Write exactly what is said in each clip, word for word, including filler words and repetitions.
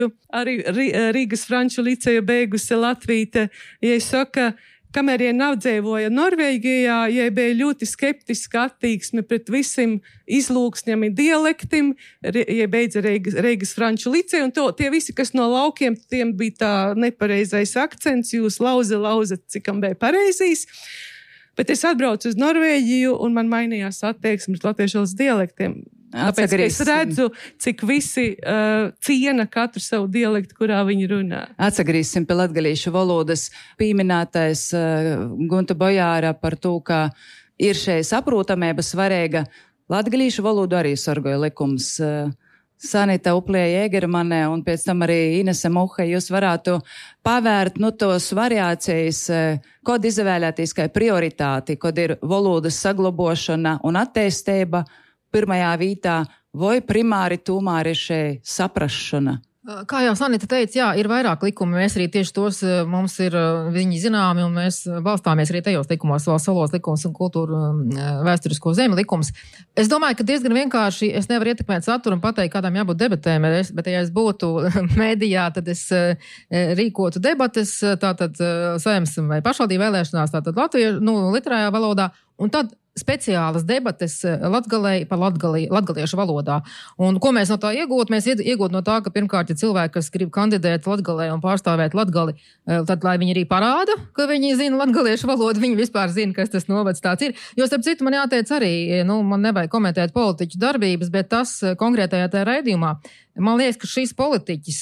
arī Rīgas franču liceja beigusi Latvīte. Ja es saku, kamēr ja nav dzīvoja Norvēģijā, ja bija ļoti skeptiska attieksme pret visiem izlūksņiem un dialektim, ja beidza Reigas, Reigas franču liceju, un to, tie visi, kas no laukiem, tiem bija tā nepareizais akcents, jūs lauze, lauze, cikam bija pareizīs. Bet es atbraucu uz Norvēģiju, un man mainījās attieksme pret latviešu dialektiem. Tāpēc es redzu, cik visi uh, ciena katru savu dialektu, kurā viņi runā. Atsagrīsim pie latgalīšu valodas. Pīminētais uh, Gunta Bojāra par to, ka ir šeit saprotamība svarīga. Latgalīšu valodu arī sorgoja likums. Uh, Sanita Uplija Jēgermanē un pēc tam arī Inese Muha, jūs varētu pavērt nu, tos variācijas, kod izvēlēties kā prioritāti, kod ir valodas saglabošana un attīstība pirmajā vītā, vai primāri tūmāri šeit saprašana? Kā jau Sanita teica, jā, ir vairāk likumi, mēs arī tieši tos, mums ir viņi zināmi, un mēs balstāmies arī tajos likumos, valsts valodas likums un kultūra vēsturisko zemi likums. Es domāju, ka diezgan vienkārši, es nevaru ietekmēt saturu un pateikt, kādām jābūt debatēm, bet ja es būtu mēdījā, tad es rīkotu debates, tātad saimnes vai pašvaldību vēlēšanās, tātad Latviju, nu, literārajā valodā, un tad speciālas debates latgalē par latgalī, latgaliešu valodā. Un ko mēs no tā iegūt? Mēs iegūt no tā, ka pirmkārt, ja cilvēki, kas grib kandidēt latgalē un pārstāvēt latgali, tad, lai viņi arī parāda, ka viņi zina latgaliešu valodu, viņi vispār zina, kas tas novads tāds ir. Jo, starp citu, man jāteic arī, nu, man nevajag komentēt politiķu darbības, bet tas konkrētajā tajā raidījumā, man liekas, ka šīs politiķis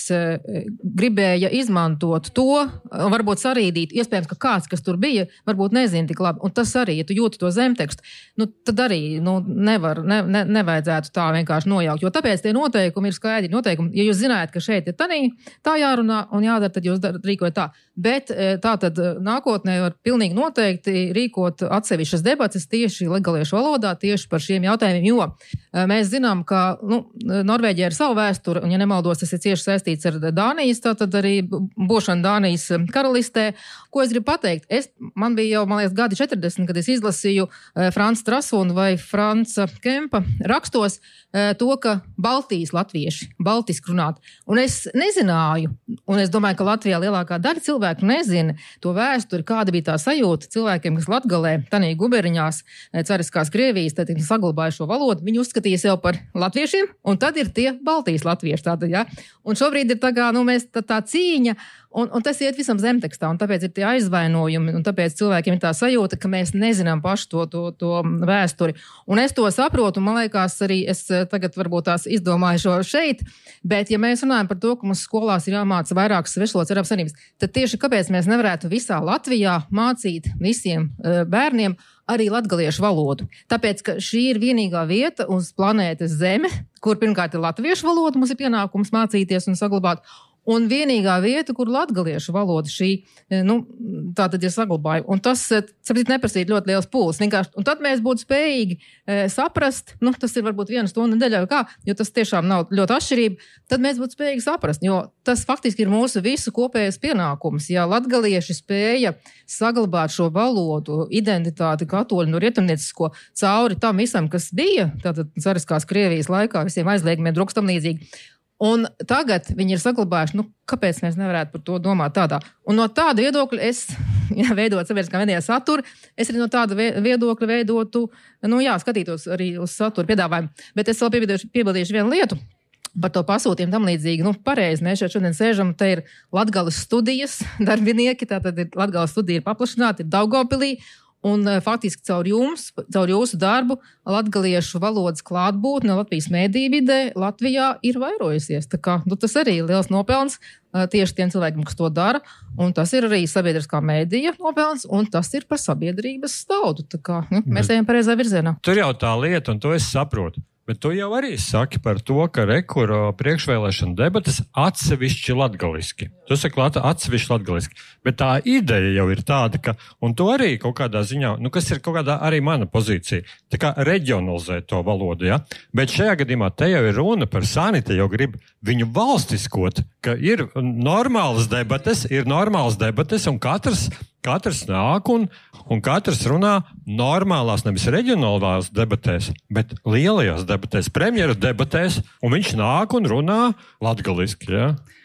gribēja izmantot to, un varbūt sarīdīt, iespējams, ka kāds, kas tur bija, varbūt nezina tik labi, un tas arī, ja tu jūti to zemtekstu, nu, tad arī nu, nevar, ne, ne, nevajadzētu tā vienkārši nojaukt, jo tāpēc tie noteikumi ir skaidri noteikumi. Ja jūs zināt, ka šeit ir tanī, tā jārunā un jādara, tad jūs rīkojat tā. Bet tā tad nākotnē var pilnīgi noteikti rīkot atsevišķas debates tieši latgaliešu valodā, tieši par šiem jautājumiem, jo mēs zinām, ka nu, Norvēģija ir savu vēsturi, un ja nemaldos, tas ir cieši saistīts ar Dānijas, tātad arī būšana Dānijas karalistē. Ko es gribu pateikt? Es, man bija jau, man liekas, gadi četrdesmit, kad es izlasīju Franca Trasuna vai Franca Kempa rakstos to, ka Baltijas latvieši, baltiski runāt. Un es nezināju, un es domāju, ka Latvijā lielākā daļa cilvēku nezina to vēsturi, kāda bija tā sajūta cilvēkiem, kas Latgalē, tanī guberiņās, cariskās Krievijas, tad saglabāja šo valodu, viņi uzskatīja sev par latviešiem, un tad ir tie Baltijas latvieši. Tātad, ja? Un šobrīd ir tā kā, nu, mēs tā, tā cīņa, Un, un tas iet visam zemtekstā, un tāpēc ir tie aizvainojumi, un tāpēc cilvēkiem ir tā sajūta, ka mēs nezinām paši to, to, to vēsturi. Un es to saprotu, man liekas arī, es tagad varbūt tās izdomāju šo šeit, bet ja mēs runājam par to, ka mums skolās ir jāmāca vairākas svešvalodas Eiropas Savienības, tad tieši kāpēc mēs nevarētu visā Latvijā mācīt visiem uh, bērniem arī latgaliešu valodu. Tāpēc, ka šī ir vienīgā vieta uz planētas Zeme, kur pirmkārt ir latviešu valoda, mums ir pienākums mācīties un saglabāt. Un vienīgā vieta, kur latgaliešu valoda šī, nu, tā tad ir saglabāja. Un tas, saprīt, neprasīt ļoti liels pūles. Vienkārši, un tad mēs būtu spējīgi e, saprast, nu, tas ir varbūt viena stunda nedēļā, kā, jo tas tiešām nav ļoti atšķirība, tad mēs būtu spējīgi saprast, jo tas faktiski ir mūsu visu kopējais pienākums. Ja latgalieši spēja saglabāt šo valodu, identitāti katoļu no rietumniecisko cauri tam visam, kas bija, tātad cariskās Krievijas laikā, visiem aizliegumiem, druks tam līdzīgi. Un tagad viņi ir saglabājuši, nu, kāpēc mēs nevarētu par to domāt tādā. Un no tāda viedokļa es, ja veidot sabiedriskā medijā saturu, es arī no tāda viedokļa veidotu, nu jā, skatītos arī uz satura piedāvājumu. Bet es vēl piebildīšu, piebildīšu vienu lietu par to pasūtījumu tam līdzīgi. Nu, pareizi, mēs šeit šodien sēžam, te ir Latgales studijas darbinieki, tātad ir Latgales studija ir paplašināta, ir Daugavpilī. Un faktiski caur jums, caur jūsu darbu, latgaliešu valodas klātbūtne Latvijas mediju vidē Latvijā ir vairojusies. Tā kā, nu, tas arī ir liels nopelns tieši tiem cilvēkiem, kas to dara, un tas ir arī sabiedriskā medija nopelns, un tas ir par sabiedrības naudu. Tā kā, nu, mēs ejam pareizā virzienā. Tur jau tā lieta, un to es saprotu. Bet tu jau arī saki par to, ka rekura priekšvēlēšana debates atsevišķi latgaliski. Tu saki lat, atsevišķi latgaliski. Bet tā ideja jau ir tāda, ka, un to arī kaut kādā ziņā, nu kas ir kaut kādā arī mana pozīcija, tā kā reģionalizēt to valodu, ja? Bet šajā gadījumā te jau ir runa par Sanita, jau grib viņu valstiskot, ka ir normālas debates, ir normālas debates, un katrs Katrs nāk un, un katrs runā normālās, nevis reģionālās debatēs, bet lielajās debatēs, premjera debatēs, un viņš nāk un runā latgaliski, ja?